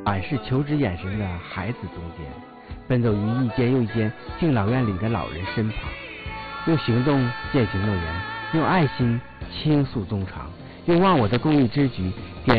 满是求知眼神的孩子中间，奔走于一间又一间敬老院里的老人身旁，用行动践行诺言，用爱心倾诉衷肠，用忘我的公益之举点